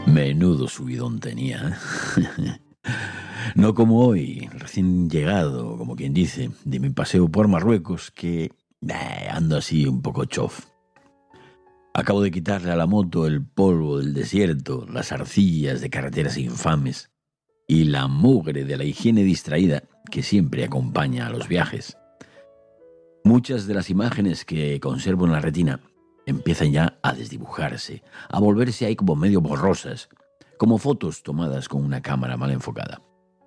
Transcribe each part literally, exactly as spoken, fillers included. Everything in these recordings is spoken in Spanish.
Menudo subidón tenía. No como hoy, recién llegado, como quien dice, de mi paseo por Marruecos, que eh, ando así un poco chof. Acabo de quitarle a la moto el polvo del desierto, las arcillas de carreteras infames y la mugre de la higiene distraída que siempre acompaña a los viajes. Muchas de las imágenes que conservo en la retina empiezan ya a desdibujarse, a volverse ahí como medio borrosas, como fotos tomadas con una cámara mal enfocada.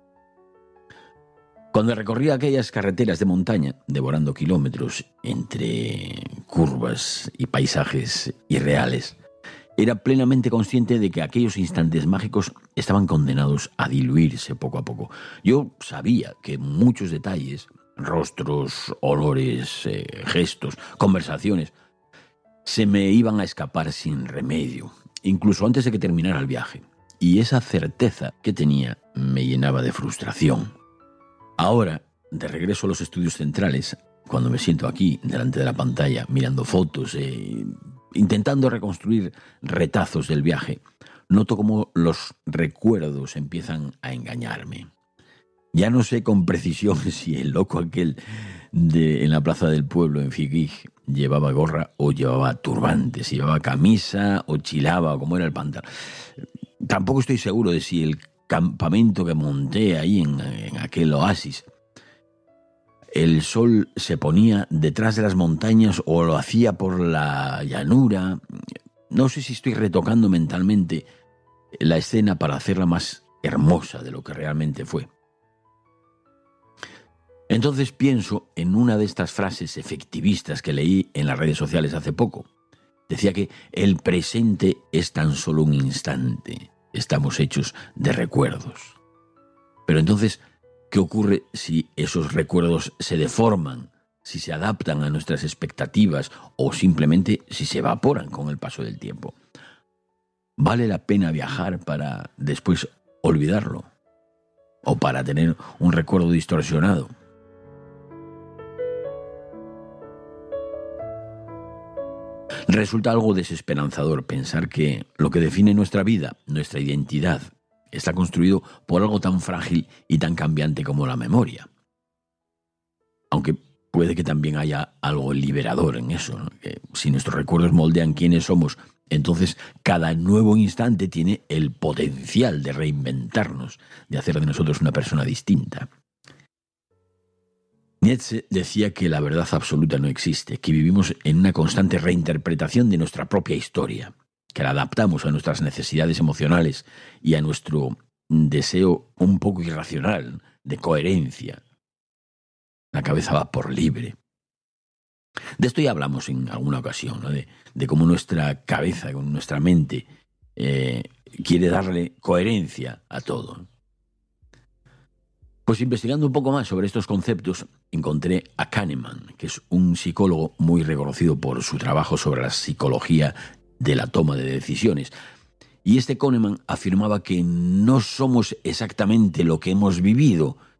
Cuando recorría aquellas carreteras de montaña, devorando kilómetros entre curvas y paisajes irreales, era plenamente consciente de que aquellos instantes mágicos estaban condenados a diluirse poco a poco. Yo sabía que muchos detalles, rostros, olores, eh, gestos, conversaciones, se me iban a escapar sin remedio, incluso antes de que terminara el viaje. Y esa certeza que tenía me llenaba de frustración. Ahora, de regreso a los estudios centrales, cuando me siento aquí, delante de la pantalla, mirando fotos, eh, intentando reconstruir retazos del viaje, noto cómo los recuerdos empiezan a engañarme. Ya no sé con precisión si el loco aquel de, en la plaza del pueblo, en Figuig, llevaba gorra o llevaba turbante, si llevaba camisa o chilaba, o cómo era el pantalón. Tampoco estoy seguro de si el campamento que monté ahí en, en aquel oasis, el sol se ponía detrás de las montañas o lo hacía por la llanura. No sé si estoy retocando mentalmente la escena para hacerla más hermosa de lo que realmente fue. Entonces pienso en una de estas frases efectivistas que leí en las redes sociales hace poco. Decía que el presente es tan solo un instante. Estamos hechos de recuerdos. Pero entonces, ¿qué ocurre si esos recuerdos se deforman, si se adaptan a nuestras expectativas o simplemente si se evaporan con el paso del tiempo? ¿Vale la pena viajar para después olvidarlo? ¿O para tener un recuerdo distorsionado? Resulta algo desesperanzador pensar que lo que define nuestra vida, nuestra identidad, está construido por algo tan frágil y tan cambiante como la memoria. Aunque puede que también haya algo liberador en eso, ¿no? Que si nuestros recuerdos moldean quiénes somos, entonces cada nuevo instante tiene el potencial de reinventarnos, de hacer de nosotros una persona distinta. Nietzsche decía que la verdad absoluta no existe, que vivimos en una constante reinterpretación de nuestra propia historia, que la adaptamos a nuestras necesidades emocionales y a nuestro deseo un poco irracional de coherencia. La cabeza va por libre. De esto ya hablamos en alguna ocasión, ¿no? de, de cómo nuestra cabeza, nuestra mente, eh, quiere darle coherencia a todo. Pues investigando un poco más sobre estos conceptos, encontré a Kahneman, que es un psicólogo muy reconocido por su trabajo sobre la psicología de la toma de decisiones. Y este Kahneman afirmaba que no somos exactamente lo que hemos vivido,